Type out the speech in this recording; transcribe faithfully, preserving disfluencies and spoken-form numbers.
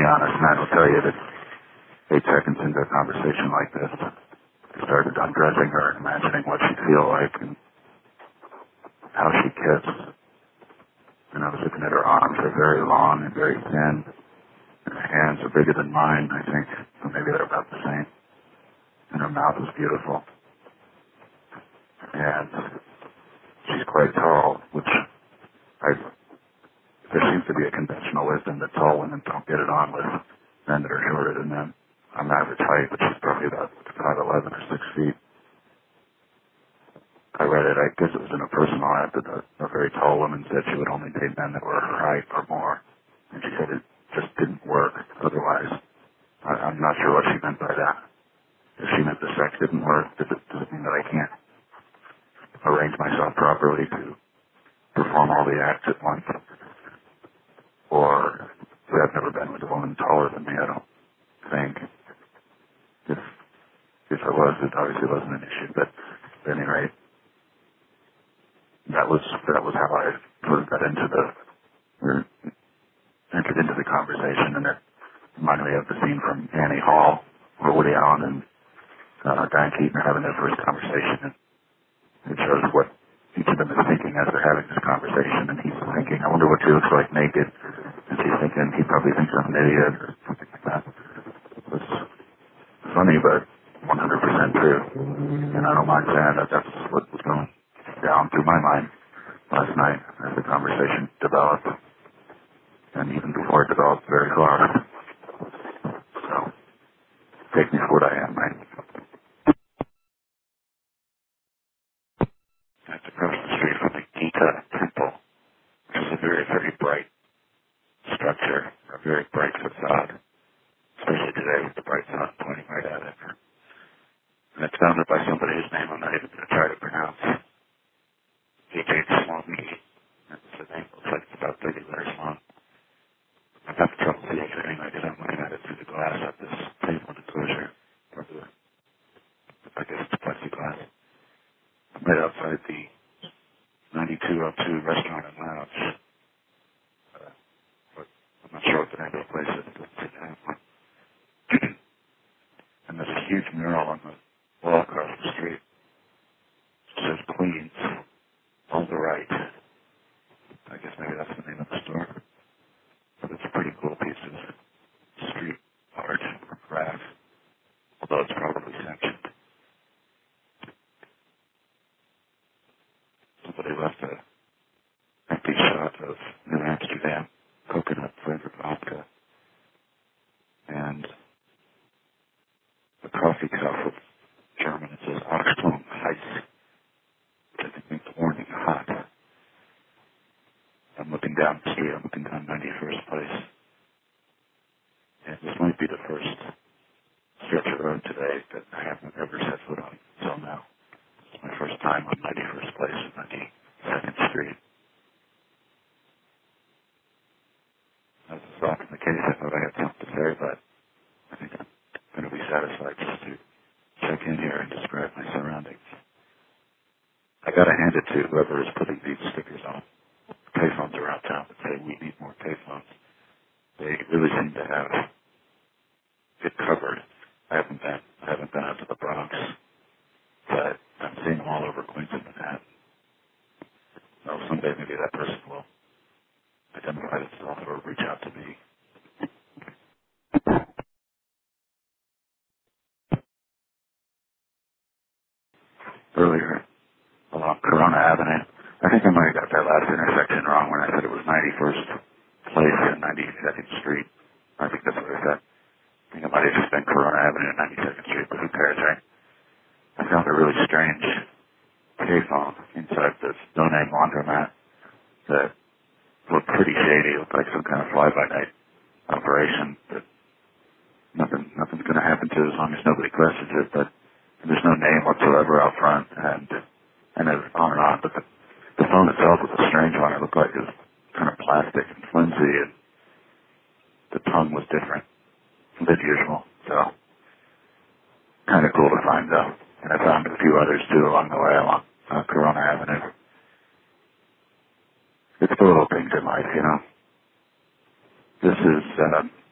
any honest man will tell you that eight seconds into a conversation like this, I started undressing her and imagining what she'd feel like and how she'd kiss. And I was looking at her arms. They're very long and very thin. And her hands are bigger than mine, I think. Or maybe they're about the same. And her mouth was beautiful. And she's quite tall, which I, there seems to be a conventional wisdom that tall women don't get it on with men that are shorter than them. I'm average height, but she's probably about five eleven or six feet. I read it, I guess it was in a personal ad that a, a very tall woman said she would only date men that were her height or more. And she said it just didn't work otherwise. I, I'm not sure what she meant by that. If she meant the sex didn't work, does it, does it mean that I can't arrange myself properly to perform all the acts at once? Or, see, I've never been with a woman taller than me, I don't think. If, if I was, it obviously wasn't an issue, but at any rate, that was, that was how I sort of got into the, or entered into the conversation, and it reminded me of the scene from Annie Hall, where Woody Allen and uh, Diane Keaton are having their first conversation, and it shows what each of them is thinking as they're having this conversation, and he's thinking, I wonder what she looks like naked, and she's thinking, he probably thinks I'm an idiot, or something like that. It was funny, but one hundred percent true, and I don't mind saying that that's what was going down through my mind last night as the conversation developed, and even before it developed very far. So, take me for what I am, right? That's across the street from the Gita Temple, which is a very, very bright structure, a very bright facade, especially today with the bright sun pointing right at it. And it's founded by somebody whose name I'm not even going to try to pronounce. H H Swami. That's the name. Looks like it's about thirty letters long. I'm having trouble seeing it anyway because I'm looking at it through the glass of this table enclosure. Or the, I guess it's plexiglass. I'm right outside the ninety-two oh two Restaurant and Lounge. Uh, but I'm not sure what the name of the place is. It doesn't say that. And there's a huge mural on the wall across the street. It says Queens on the right. I guess maybe that's the name of the store. But it's a pretty cool piece of street art or craft, although it's probably sanctioned. Somebody left a empty shot of New Amsterdam coconut flavored vodka and a coffee cup with German. It says Achtung Heiß, which I think means warning hot. I'm looking down the street. I'm looking down ninety-first Place. And this might be the first stretch of road today that I haven't ever set foot on until now. It's my first time on ninety-first Place and ninety-second Street. As is often the case, I thought I had something to say, but I think I'm going to be satisfied just to check in here and describe my surroundings. I got to hand it to whoever is putting these stickers on payphones around town that say we need more payphones. They really seem to have it covered. I haven't been, I haven't been out to the Bronx, but I'm seeing them all over Queens and Manhattan. So someday maybe that person will identify themselves or reach out to me. Earlier, along Corona Avenue, I think I might have got that last intersection wrong when I said it was ninety-first Place and ninety-second Street. I think that's what I said. I think I might have just been Corona Avenue and ninety-second Street, but who cares, right? I found a really strange payphone inside this Donang laundromat that looked pretty shady. It looked like some kind of fly-by-night operation that nothing, nothing's going to happen to as long as nobody questions it, but there's no name whatsoever out front, and and it was on and on, but the, the phone itself was a strange one. It looked like it was kind of plastic and flimsy, and the tongue was different than usual, so kind of cool to find, though. And I found a few others, too, along the way, along uh, Corona Avenue. It's the little things in life, you know. This is, uh,